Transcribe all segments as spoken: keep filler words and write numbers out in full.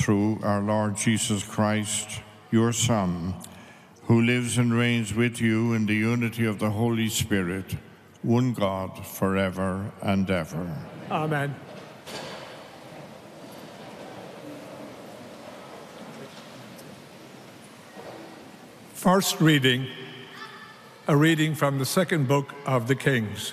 through our Lord Jesus Christ, your Son, who lives and reigns with you in the unity of the Holy Spirit, one God, forever and ever. Amen. First reading, a reading from the second book of the Kings.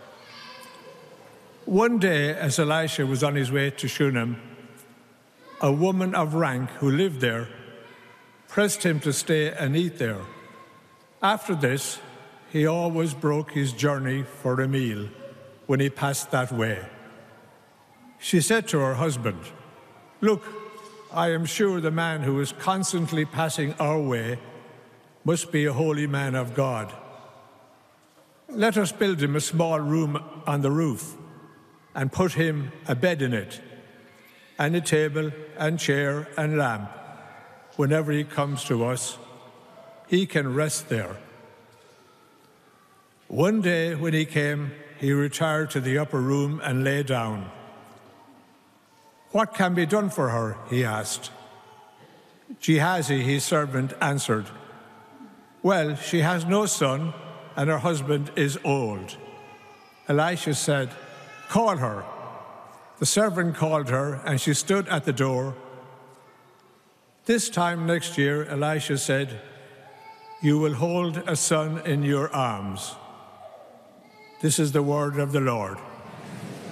One day, as Elisha was on his way to Shunem, a woman of rank who lived there pressed him to stay and eat there. After this, he always broke his journey for a meal when he passed that way. She said to her husband, "Look, I am sure the man who is constantly passing our way must be a holy man of God. Let us build him a small room on the roof and put him a bed in it, and a table and chair and lamp. Whenever he comes to us, he can rest there." One day when he came, he retired to the upper room and lay down. "What can be done for her?" he asked. Gehazi, his servant, answered, "Well, she has no son, and her husband is old." Elisha said, "Call her." The servant called her, and she stood at the door. This time next year, Elisha said, "You will hold a son in your arms." This is the word of the Lord.